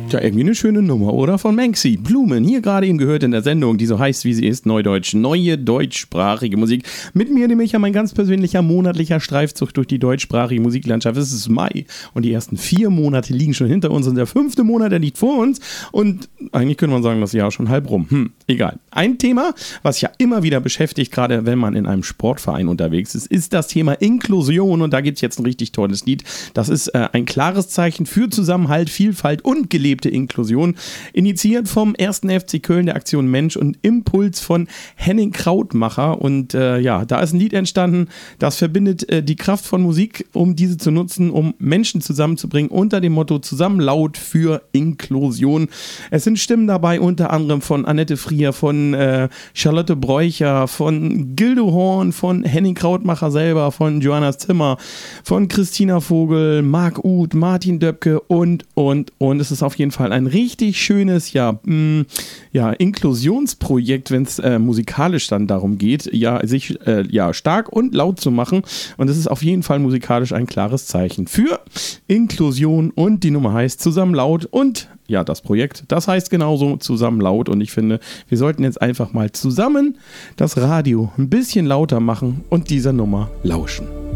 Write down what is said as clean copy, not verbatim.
Ja, irgendwie eine schöne Nummer, oder? Von Manxi. Blumen, hier gerade eben gehört in der Sendung, die so heißt, wie sie ist, Neudeutsch. Neue deutschsprachige Musik. Mit mir nämlich ja mein ganz persönlicher monatlicher Streifzug durch die deutschsprachige Musiklandschaft. Es ist Mai und die ersten 4 Monate liegen schon hinter uns und der 5. Monat, der liegt vor uns. Und eigentlich könnte man sagen, das Jahr schon halb rum. Egal. Ein Thema, was ja immer wieder beschäftigt, gerade wenn man in einem Sportverein unterwegs ist, ist das Thema Inklusion. Und da gibt es jetzt ein richtig tolles Lied. Das ist ein klares Zeichen für Zusammenhalt, Vielfalt und gelebte Inklusion. Initiiert vom 1. FC Köln, der Aktion Mensch und Impuls von Henning Krautmacher. Und ja, da ist ein Lied entstanden, das verbindet die Kraft von Musik, um diese zu nutzen, um Menschen zusammenzubringen, unter dem Motto Zusammen laut für Inklusion. Es sind Stimmen dabei, unter anderem von Annette Frier, von Charlotte Bräucher, von Gildo Horn, von Henning Krautmacher selber, von Johanna Zimmer, von Christina Vogel, Marc Uth, Martin Döpke und. Es ist auf jeden Fall ein richtig schönes, Inklusionsprojekt, wenn es musikalisch dann darum geht, sich stark und laut zu machen. Und es ist auf jeden Fall musikalisch ein klares Zeichen für Inklusion und die Nummer heißt Zusammen laut und ja, das Projekt, das heißt genauso Zusammen laut und ich finde, wir sollten jetzt einfach mal zusammen das Radio ein bisschen lauter machen und dieser Nummer lauschen.